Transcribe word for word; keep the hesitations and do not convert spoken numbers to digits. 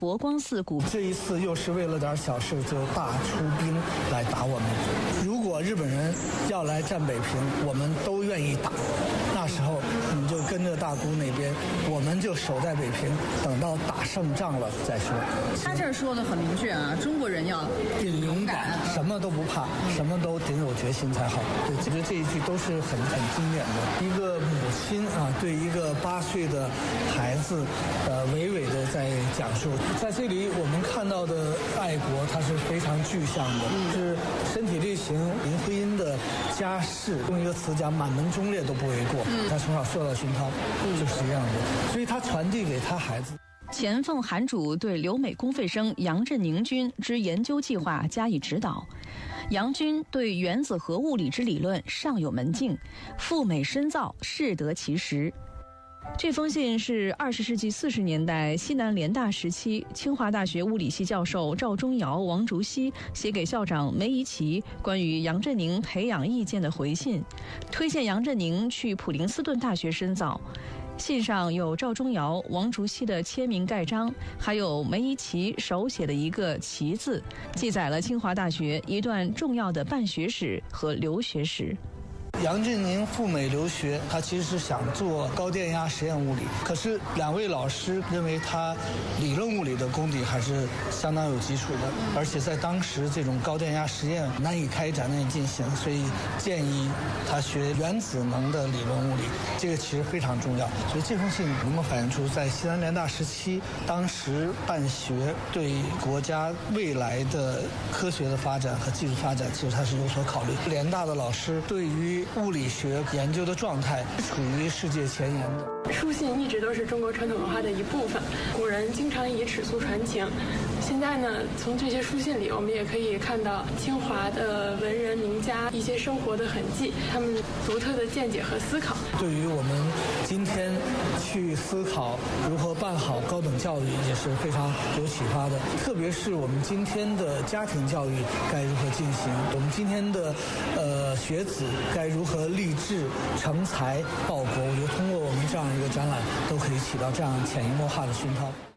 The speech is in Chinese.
佛光寺古这一次又是为了点小事就大出兵来打我们。如果日本人要来占北平，我们都愿意打。那时候你就跟着大姑那边，我们就守在北平，等到打胜仗了再说。 他这儿说的很明确啊，中国人要顶勇敢，什么都不怕，什么都顶有决心才好。对，其实这一句都是很很经典的。一个母亲啊，对一个八岁的孩子，呃，娓娓的在讲述。在这里我们看到的爱国，它是非常具象的，是身体力行。林徽因的家世，用一个词讲，满门忠烈都不为过。他从小受到熏陶，就是这样的，所以他传递给他孩子。 前奉韩主对留美公费生杨振宁军之研究计划加以指导，杨军对原子核物理之理论尚有门径，赴美深造，适得其时。这封信是二十世纪四十年代西南联大时期清华大学物理系教授赵忠尧、王竹溪写给校长梅贻琦关于杨振宁培养意见的回信，推荐杨振宁去普林斯顿大学深造。信上有赵忠尧、王竹溪的签名盖章，还有梅贻琦手写的一个“琦”字，记载了清华大学一段重要的办学史和留学史。 杨振宁赴美留学，他其实是想做高电压实验物理，可是两位老师认为他理论物理的功底还是相当有基础的，而且在当时这种高电压实验难以开展、难以进行，所以建议他学原子能的理论物理，这个其实非常重要。所以这封信能够反映出在西南联大时期，当时办学对国家未来的科学的发展和技术发展，其实他是有所考虑。联大的老师对于物理学研究的状态处于世界前沿的。 书信一直都是中国传统文化的一部分，古人经常以尺素传情。现在呢，从这些书信里，我们也可以看到清华的文人名家一些生活的痕迹，他们独特的见解和思考。 对于我们今天去思考如何办好高等教育，也是非常有启发的。特别是我们今天的家庭教育该如何进行，我们今天的呃学子该如何立志成才报国，我觉得通过我们这样一个展览，都可以起到这样潜移默化的熏陶。